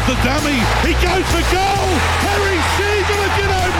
the dummy. He goes for goal. Harry Seager with